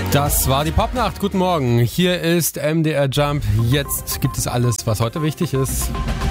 Das war die Popnacht. Guten Morgen. Hier ist MDR Jump. Jetzt gibt es alles, was heute wichtig ist.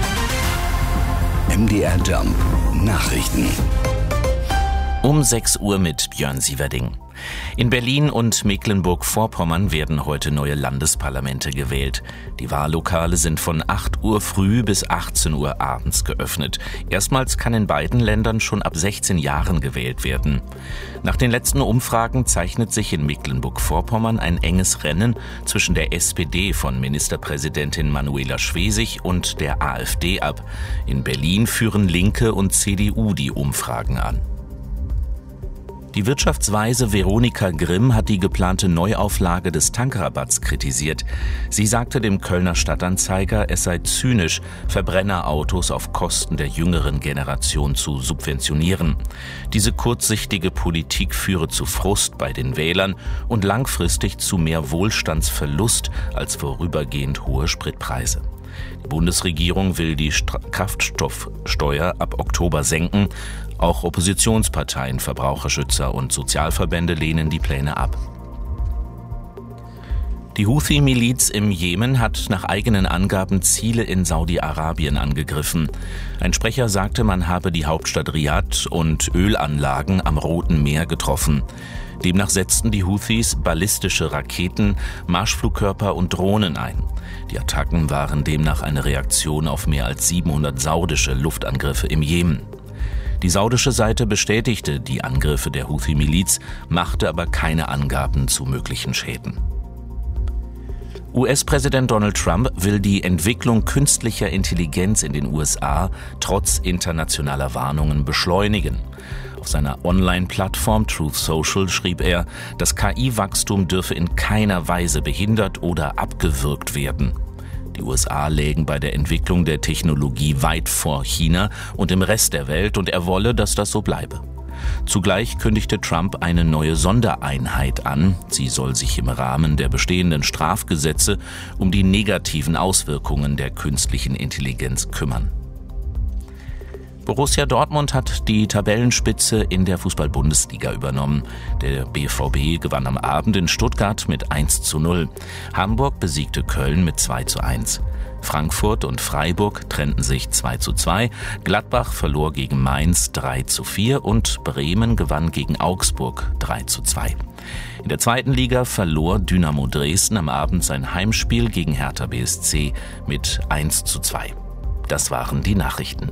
MDR Jump Nachrichten. Um 6 Uhr mit Björn Sieverding. In Berlin und Mecklenburg-Vorpommern werden heute neue Landesparlamente gewählt. Die Wahllokale sind von 8 Uhr früh bis 18 Uhr abends geöffnet. Erstmals kann in beiden Ländern schon ab 16 Jahren gewählt werden. Nach den letzten Umfragen zeichnet sich in Mecklenburg-Vorpommern ein enges Rennen zwischen der SPD von Ministerpräsidentin Manuela Schwesig und der AfD ab. In Berlin führen Linke und CDU die Umfragen an. Die Wirtschaftsweise Veronika Grimm hat die geplante Neuauflage des Tankrabatts kritisiert. Sie sagte dem Kölner Stadtanzeiger, es sei zynisch, Verbrennerautos auf Kosten der jüngeren Generation zu subventionieren. Diese kurzsichtige Politik führe zu Frust bei den Wählern und langfristig zu mehr Wohlstandsverlust als vorübergehend hohe Spritpreise. Die Bundesregierung will die Kraftstoffsteuer ab Oktober senken. Auch Oppositionsparteien, Verbraucherschützer und Sozialverbände lehnen die Pläne ab. Die Houthi-Miliz im Jemen hat nach eigenen Angaben Ziele in Saudi-Arabien angegriffen. Ein Sprecher sagte, man habe die Hauptstadt Riad und Ölanlagen am Roten Meer getroffen. Demnach setzten die Houthis ballistische Raketen, Marschflugkörper und Drohnen ein. Die Attacken waren demnach eine Reaktion auf mehr als 700 saudische Luftangriffe im Jemen. Die saudische Seite bestätigte die Angriffe der Houthi-Miliz, machte aber keine Angaben zu möglichen Schäden. US-Präsident Donald Trump will die Entwicklung künstlicher Intelligenz in den USA trotz internationaler Warnungen beschleunigen. Auf seiner Online-Plattform Truth Social schrieb er, das KI-Wachstum dürfe in keiner Weise behindert oder abgewürgt werden. Die USA lägen bei der Entwicklung der Technologie weit vor China und dem Rest der Welt und er wolle, dass das so bleibe. Zugleich kündigte Trump eine neue Sondereinheit an. Sie soll sich im Rahmen der bestehenden Strafgesetze um die negativen Auswirkungen der künstlichen Intelligenz kümmern. Borussia Dortmund hat die Tabellenspitze in der Fußball-Bundesliga übernommen. Der BVB gewann am Abend in Stuttgart mit 1:0. Hamburg besiegte Köln mit 2:1. Frankfurt und Freiburg trennten sich 2:2. Gladbach verlor gegen Mainz 3:4 und Bremen gewann gegen Augsburg 3:2. In der zweiten Liga verlor Dynamo Dresden am Abend sein Heimspiel gegen Hertha BSC mit 1:2. Das waren die Nachrichten.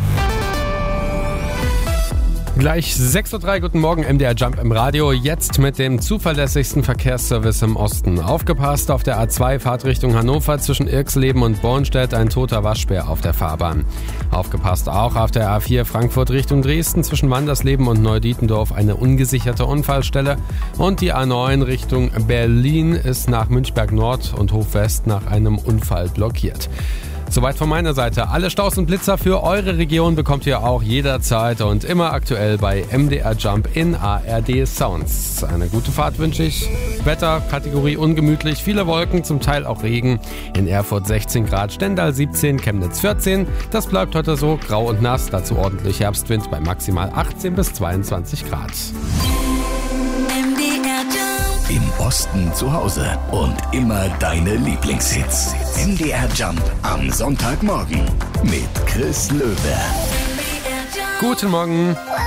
Gleich 6:03 Uhr, guten Morgen, MDR Jump im Radio. Jetzt mit dem zuverlässigsten Verkehrsservice im Osten. Aufgepasst, auf der A2 Fahrtrichtung Hannover zwischen Irxleben und Bornstedt ein toter Waschbär auf der Fahrbahn. Aufgepasst auch auf der A4 Frankfurt Richtung Dresden zwischen Wandersleben und Neudietendorf eine ungesicherte Unfallstelle. Und die A9 Richtung Berlin ist nach Münchberg Nord und Hofwest nach einem Unfall blockiert. Soweit von meiner Seite. Alle Staus und Blitzer für eure Region bekommt ihr auch jederzeit und immer aktuell bei MDR Jump in ARD Sounds. Eine gute Fahrt wünsche ich. Wetter, Kategorie ungemütlich, viele Wolken, zum Teil auch Regen. In Erfurt 16 Grad, Stendal 17, Chemnitz 14. Das bleibt heute so, grau und nass, dazu ordentlich Herbstwind bei maximal 18 bis 22 Grad. Im Osten zu Hause und immer deine Lieblingshits. MDR Jump am Sonntagmorgen mit Chris Löwe. Guten Morgen.